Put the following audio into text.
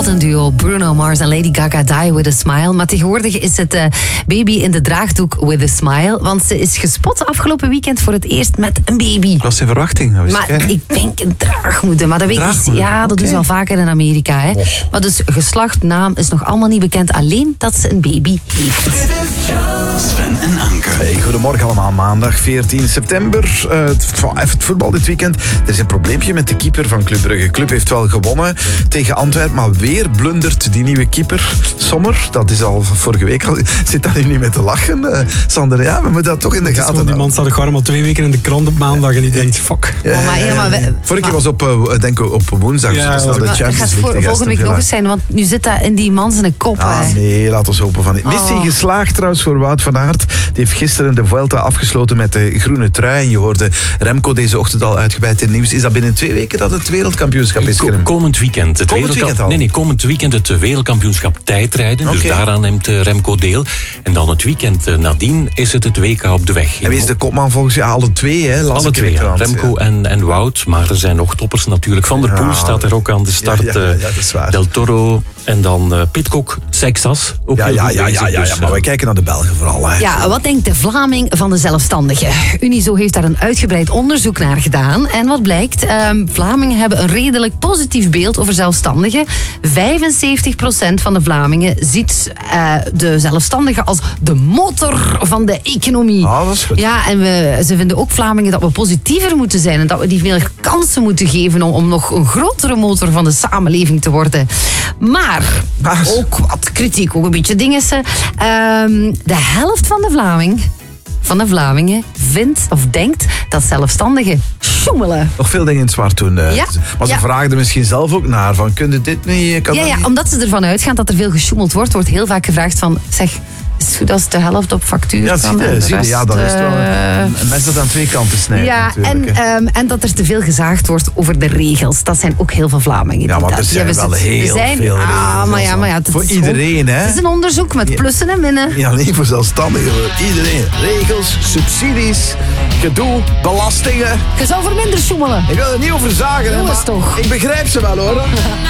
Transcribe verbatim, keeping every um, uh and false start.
Wat een duo. Bruno Mars en Lady Gaga, Die With A Smile. Maar tegenwoordig is het uh, baby in de draagdoek with a smile. Want ze is gespot afgelopen weekend voor het eerst met een baby. Dat was in verwachting. Maar ik, ik denk een draagmoeder. Maar dat weet ik niet. Ja, dat okay. doen ze wel vaker in Amerika. Hè. Oh. Maar dus geslacht, naam is nog allemaal niet bekend. Alleen dat ze een baby heeft. Sven en Anke. Hey, goedemorgen allemaal. Maandag veertien september. Uh, het, het voetbal dit weekend. Er is een probleempje met de keeper van Club Brugge. Club heeft wel gewonnen tegen Antwerpen, maar weer blundert die nieuwe keeper. Sommer, dat is al vorige week al. Zit daar nu niet mee te lachen, uh, Sander? Ja, we moeten dat toch in de gaten houden. Die man staat gewoon al twee weken in de krant op maandag en die denkt, fuck. Ja, oh, maar, ja, maar we, vorige keer was op, uh, denk ik, op woensdag. Ja, dus dat de Champions League voor, volgende week nog eens zijn, want nu zit dat in die man zijn kop. Ah, hè. nee, laten we hopen van niet. Missie oh. geslaagd trouwens voor Wout van Aert. Die heeft gisteren de Vuelta afgesloten met de groene trui. En je hoorde Remco deze ochtend al uitgebreid in het nieuws. Is dat binnen twee weken dat het wereldkampioenschap is? Ko- komend weekend. Het komend weekend al? Nee, nee, komend weekend het wereldkampioenschap tijdrijden. Okay. Dus daaraan neemt Remco deel. En dan het weekend nadien is het het W K op de weg. En wie is de kopman volgens je? Alle twee, hè? Alle twee, ja. Remco ja. en, en Wout. Maar er zijn nog toppers natuurlijk. Van der Poel ja. staat er ook aan de start. Ja, ja, ja, dat is waar. Del Toro en dan uh, Pidcock, Seixas. Ook ja, ja, ja, ja, ja, dus, ja, maar wij kijken naar de Belgen vooral. Hè. Ja, wat denkt de Vlaming van de zelfstandigen? Unizo heeft daar een uitgebreid onderzoek naar gedaan. En wat blijkt? Um, Vlamingen hebben een redelijk positief beeld over zelfstandigen. vijfenzeventig procent van de Vlamingen ziet uh, de zelfstandigen als de motor van de economie. Ah, dat is goed. Ja, en we, ze vinden ook Vlamingen dat we positiever moeten zijn en dat we die veel kansen moeten geven om, om nog een grotere motor van de samenleving te worden. Maar ook wat kritiek, ook een beetje dingen. Um, de helft van de Vlaming, van de Vlamingen vindt of denkt dat zelfstandigen sjoemelen. Nog veel dingen in het zwart doen. Uh, ja. Maar ze ja. vragen er misschien zelf ook naar. Van, kun je dit niet? Kan ja, dat ja, niet? omdat ze ervan uitgaan dat er veel gesjoemeld wordt, wordt heel vaak gevraagd van, zeg, is het goed als de helft op factuur ja, kan? Zie je, zie je, ja, dat is wel uh, een mes dat aan twee kanten snijdt. Ja, en, um, en dat er te veel gezaagd wordt over de regels. Dat zijn ook heel veel Vlamingen. Ja, maar er dat, zijn wel het, heel zijn, veel regels. Ah, maar ja, maar ja, voor iedereen, gewoon, hè? Het is een onderzoek met plussen en minnen. Niet alleen voor zelfstandigen, voor iedereen. Regels, subsidies, gedoe, belastingen. Je zou voor minder sjoemelen. Ik wil er niet over zagen, hè, Doe eens maar toch. ik begrijp ze wel, hoor.